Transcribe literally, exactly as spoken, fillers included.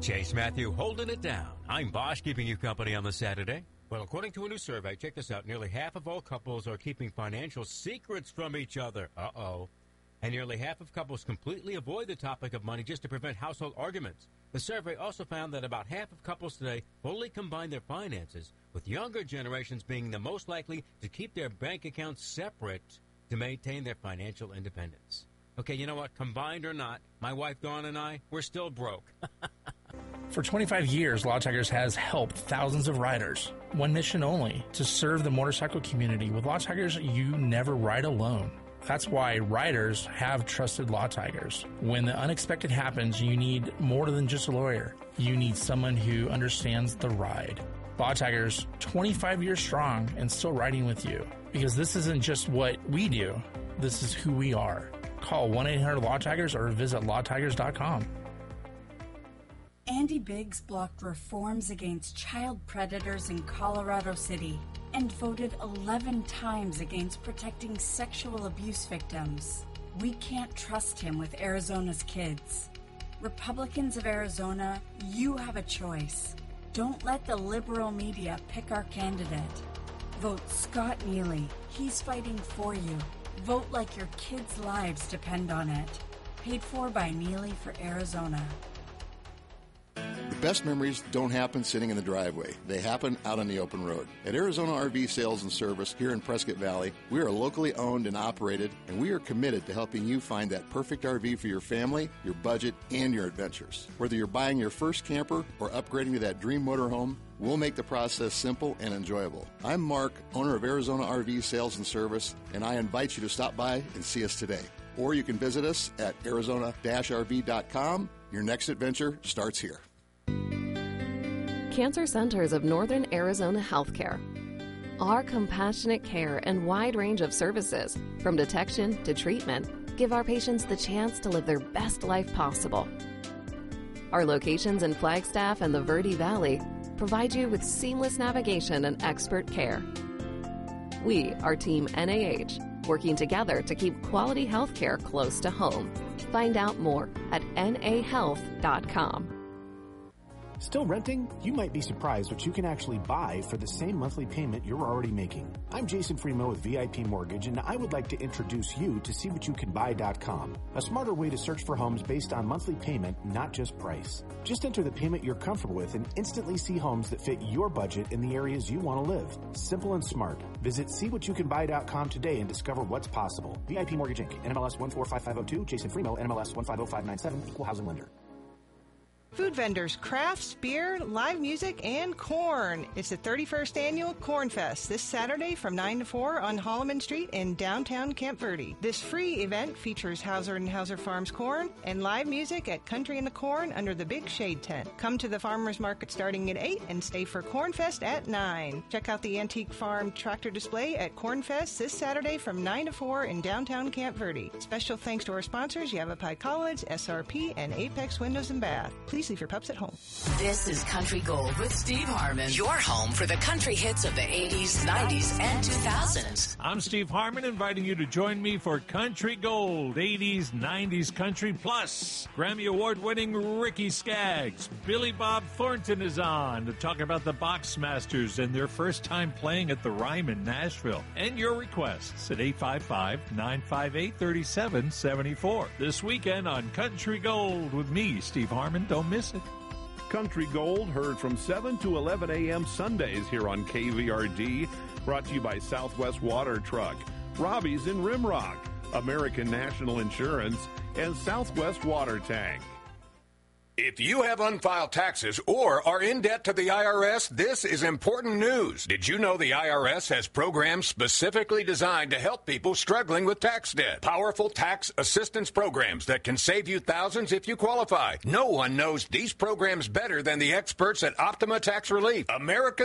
Chase Matthew holding it down. I'm Bosch, keeping you company on the Saturday. Well, according to a new survey, check this out, nearly half of all couples are keeping financial secrets from each other. Uh-oh. And nearly half of couples completely avoid the topic of money just to prevent household arguments. The survey also found that about half of couples today fully combine their finances, with younger generations being the most likely to keep their bank accounts separate to maintain their financial independence. Okay, you know what? Combined or not, my wife Dawn and I, we're still broke. For twenty-five years, Law Tigers has helped thousands of riders. One mission only, to serve the motorcycle community. With Law Tigers, you never ride alone. That's why riders have trusted Law Tigers. When the unexpected happens, you need more than just a lawyer. You need someone who understands the ride. Law Tigers, twenty-five years strong and still riding with you. Because this isn't just what we do, this is who we are. Call one eight hundred Law Tigers or visit law tigers dot com. Andy Biggs blocked reforms against child predators in Colorado City and voted eleven times against protecting sexual abuse victims. We can't trust him with Arizona's kids. Republicans of Arizona, you have a choice. Don't let the liberal media pick our candidate. Vote Scott Neely. He's fighting for you. Vote like your kids' lives depend on it. Paid for by Neely for Arizona. The best memories don't happen sitting in the driveway. They happen out on the open road. At Arizona R V Sales and Service here in Prescott Valley, we are locally owned and operated, and we are committed to helping you find that perfect R V for your family, your budget, and your adventures. Whether you're buying your first camper or upgrading to that dream motorhome, we'll make the process simple and enjoyable. I'm Mark, owner of Arizona R V Sales and Service, and I invite you to stop by and see us today. Or you can visit us at arizona dash r v dot com. Your next adventure starts here. Cancer Centers of Northern Arizona Healthcare. Our compassionate care and wide range of services, from detection to treatment, give our patients the chance to live their best life possible. Our locations in Flagstaff and the Verde Valley provide you with seamless navigation and expert care. We are Team N A H, working together to keep quality health care close to home. Find out more at N A health dot com. Still renting? You might be surprised what you can actually buy for the same monthly payment you're already making. I'm Jason Freemo with V I P Mortgage, and I would like to introduce you to see what you can buy dot com, a smarter way to search for homes based on monthly payment, not just price. Just enter the payment you're comfortable with and instantly see homes that fit your budget in the areas you want to live. Simple and smart. Visit see what you can buy dot com today and discover what's possible. V I P Mortgage Incorporated. N M L S one four five five zero two. Jason Freemo. N M L S one five zero five nine seven. Equal housing lender. Food vendors, crafts, beer, live music, and corn. It's the thirty-first Annual Corn Fest this Saturday from nine to four on Holloman Street in downtown Camp Verde. This free event features Hauser and Hauser Farms corn and live music at Country in the Corn under the Big Shade Tent. Come to the farmers market starting at eight and stay for Corn Fest at nine. Check out the Antique Farm tractor display at Corn Fest this Saturday from nine to four in downtown Camp Verde. Special thanks to our sponsors, Yavapai College, S R P, and Apex Windows and Bath. Please leave your pups at home. This is Country Gold with Steve Harmon, your home for the country hits of the eighties, nineties, and two thousands. I'm Steve Harmon, inviting you to join me for Country Gold, eighties, nineties Country Plus. Grammy Award-winning Ricky Skaggs, Billy Bob Thornton is on to talk about the Boxmasters and their first time playing at the Ryman, Nashville. And your requests at eight five five, nine five eight, three seven seven four. This weekend on Country Gold with me, Steve Harmon. Don't miss it. Country Gold, heard from seven to eleven a.m. Sundays here on K V R D. Brought to you by Southwest Water Truck, Robbie's in Rimrock, American National Insurance, and Southwest Water Tank. If you have unfiled taxes or are in debt to the I R S, this is important news. Did you know the I R S has programs specifically designed to help people struggling with tax debt? Powerful tax assistance programs that can save you thousands if you qualify. No one knows these programs better than the experts at Optima Tax Relief, America's